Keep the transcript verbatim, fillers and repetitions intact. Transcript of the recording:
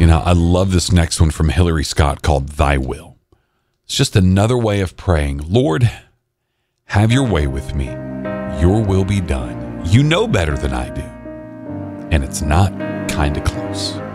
You know, I love this next one from Hillary Scott called Thy Will. It's just another way of praying, Lord, have your way with me. Your will be done. You know better than I do. And it's not kind of close.